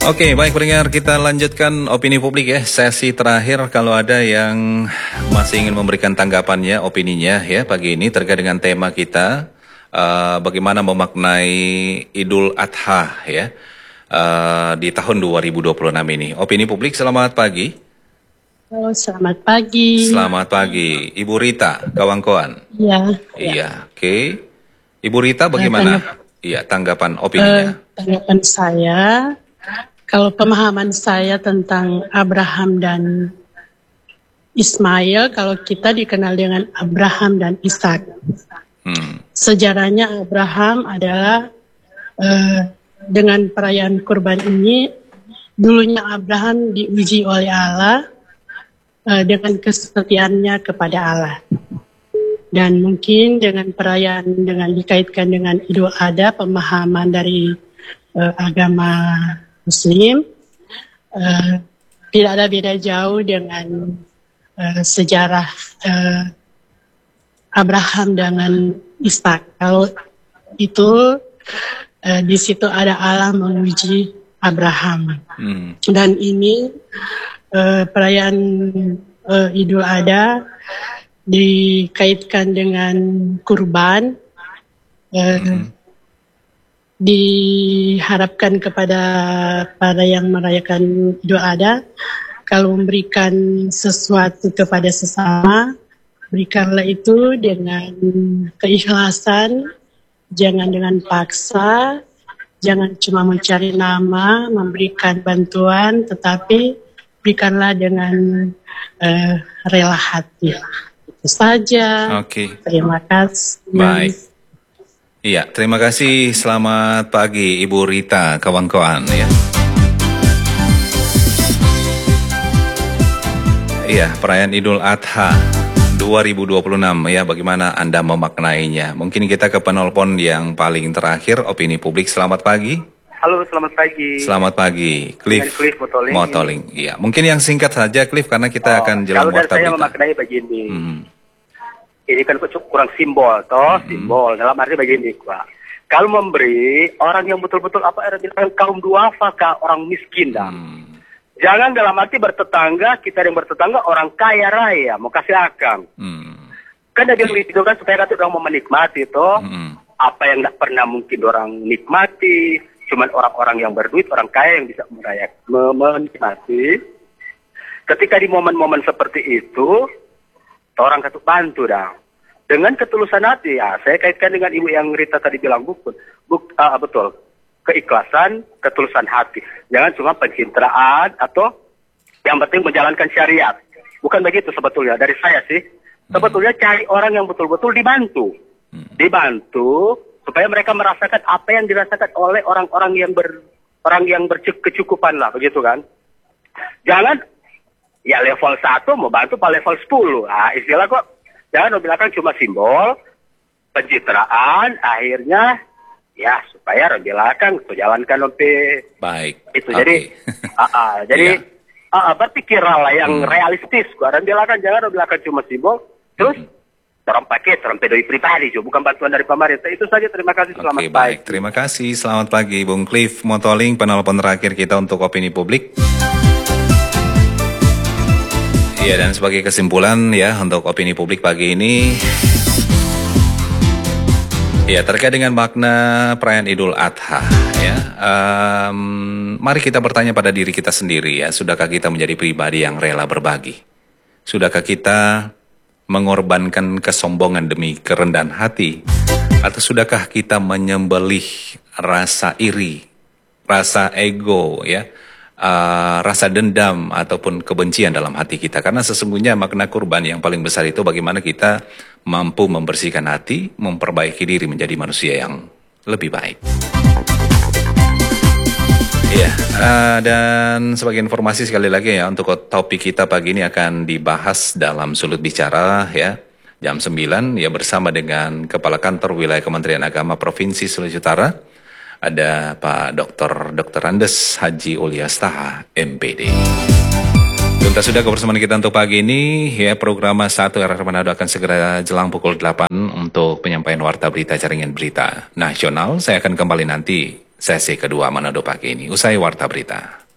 Oke, baik pendengar, kita lanjutkan opini publik ya. Sesi terakhir, kalau ada yang masih ingin memberikan tanggapannya, opininya ya pagi ini terkait dengan tema kita, bagaimana memaknai Idul Adha ya di tahun 2026 ini. Opini publik, selamat pagi. Halo, selamat pagi. Selamat pagi, Ibu Rita, kawan-kawan. Iya. Oke. Ibu Rita, bagaimana? Iya, tanggapan opininya. Tanggapan saya, kalau pemahaman saya tentang Abraham dan Ismail, kalau kita dikenal dengan Abraham dan Ishak. Sejarahnya Abraham adalah dengan perayaan kurban ini, dulunya Abraham diuji oleh Allah dengan kesetiaannya kepada Allah. Dan mungkin dengan perayaan, dengan dikaitkan dengan Idul Adha, pemahaman dari agama Muslim, tidak ada beda jauh dengan sejarah Abraham dengan Ishak. Kalau itu di situ ada Allah menguji Abraham. Dan ini perayaan Idul Adha dikaitkan dengan kurban, diharapkan kepada para yang merayakan Idul Adha, kalau memberikan sesuatu kepada sesama, berikanlah itu dengan keikhlasan, jangan dengan paksa, jangan cuma mencari nama, memberikan bantuan, tetapi berikanlah dengan rela hati. Itu saja. Oke. Terima kasih. Baik. Iya, terima kasih. Selamat pagi Ibu Rita, kawan-kawan ya. Iya, perayaan Idul Adha 2026 ya, bagaimana Anda memaknainya? Mungkin kita ke penelpon yang paling terakhir, opini publik. Selamat pagi. Halo, selamat pagi. Selamat pagi, Cliff Motoling. Iya, mungkin yang singkat saja, Cliff, karena kita akan jelang warta berita. Kalau saya memaknai begini, ini kan kurang simbol, simbol dalam arti begini, Pak. Kalau memberi orang yang betul-betul bilang kaum duafa, orang miskin dah. Jangan dalam arti bertetangga, kita yang bertetangga orang kaya raya mau kasih akang. Kan ada yang itu kan supaya kata orang mau menikmati apa yang tidak pernah mungkin orang nikmati. Cuman orang-orang yang berduit, orang kaya yang bisa menikmati. Ketika di momen-momen seperti itu, orang kata bantu dah. Dengan ketulusan hati, ya saya kaitkan dengan ibu yang Rita tadi bilang betul. Keikhlasan, ketulusan hati. Jangan cuma pencitraan atau yang penting menjalankan syariat. Bukan begitu sebetulnya dari saya sih. Sebetulnya cari orang yang betul-betul dibantu. Dibantu supaya mereka merasakan apa yang dirasakan oleh orang-orang yang berkecukupan lah, begitu kan. Jangan ya level 1 mau bantu pada level 10. Istilah kok jangan membilangkan cuma simbol pencitraan, akhirnya ya supaya membilangkan jalankan sampai baik. Itu jadi berpikirlah lah yang realistis. Membilangkan jangan membilangkan cuma simbol terus orang pakai sampai dari pribadi juga, bukan bantuan dari pemerintah. Itu saja, terima kasih, selamat pagi. Baik, terima kasih, selamat pagi Bung Cliff Motoling, penelpon terakhir kita untuk opini publik. Iya, dan sebagai kesimpulan ya untuk opini publik pagi ini, ya terkait dengan makna perayaan Idul Adha ya, mari kita bertanya pada diri kita sendiri ya, sudahkah kita menjadi pribadi yang rela berbagi? Sudahkah kita mengorbankan kesombongan demi kerendahan hati? Atau sudahkah kita menyembelih rasa iri, rasa ego ya, rasa dendam ataupun kebencian dalam hati kita? Karena sesungguhnya makna kurban yang paling besar itu bagaimana kita mampu membersihkan hati, memperbaiki diri menjadi manusia yang lebih baik. Iya, dan sebagai informasi sekali lagi ya, untuk topik kita pagi ini akan dibahas dalam Sulut Bicara ya, jam 9 ya, bersama dengan Kepala Kantor Wilayah Kementerian Agama Provinsi Sulawesi Utara, ada Pak Dr. Andes Haji Ulias Taha, MPD. Tuntas sudah kebersamaan kita untuk pagi ini ya, program 1 RR Manado akan segera jelang pukul 8 untuk penyampaian warta berita jaringan berita nasional. Saya akan kembali nanti sesi kedua Manado pagi ini. Usai warta berita.